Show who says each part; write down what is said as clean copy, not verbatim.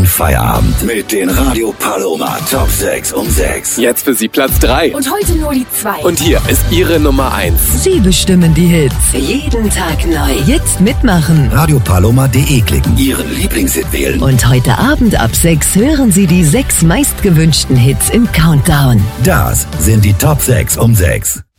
Speaker 1: in Feierabend mit den Radio Paloma Top 6 um 6.
Speaker 2: Jetzt für Sie Platz 3.
Speaker 3: Und heute nur die 2.
Speaker 2: Und hier ist Ihre Nummer 1.
Speaker 4: Sie bestimmen die Hits. Jeden Tag neu. Jetzt mitmachen.
Speaker 1: Radiopaloma.de klicken. Ihren Lieblingshit wählen.
Speaker 4: Und heute Abend ab 6 hören Sie die 6 meistgewünschten Hits im Countdown.
Speaker 1: Das sind die Top 6 um 6.